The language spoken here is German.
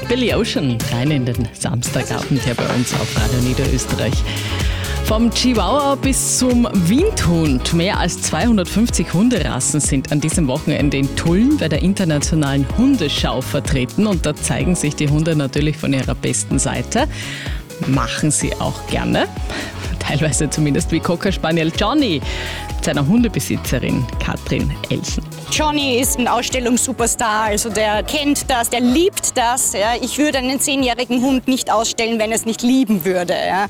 Billy Ocean rein in den Samstagabend hier bei uns auf Radio Niederösterreich. Vom Chihuahua bis zum Windhund. Mehr als 250 Hunderassen sind an diesem Wochenende in Tulln bei der Internationalen Hundeschau vertreten. Und da zeigen sich die Hunde natürlich von ihrer besten Seite. Machen sie auch gerne. Teilweise zumindest wie Cocker Spaniel Johnny mit seiner Hundebesitzerin Katrin Elsen. Johnny ist ein Ausstellungssuperstar, also der kennt das, der liebt das. Ja. Ich würde einen 10-jährigen Hund nicht ausstellen, wenn er es nicht lieben würde. Ja.